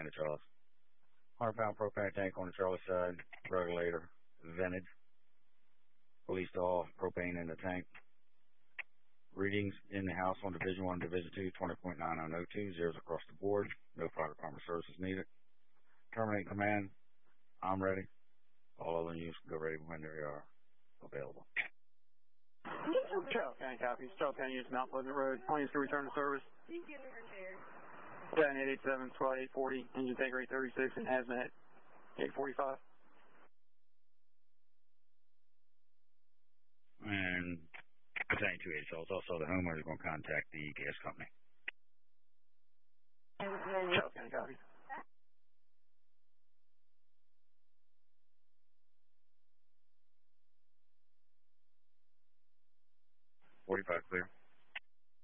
County, Charles. 100-pound propane tank on the Charlie side, regulator, vented. Released all propane in the tank. Readings in the house on Division 1, Division 2, 20.9902, zeros across the board. No fire department services needed. Terminate command. I'm ready. All other units can go ready when they are available. Charles County copies. Charles County units, Mount Pleasant Road. Plans to return to service. Please get her repaired. 887, SWAT 840, engine tank rate 36, and hazmat 845. And Battalion 280, so it's also the homeowner is going to contact the gas company. Charles County copies.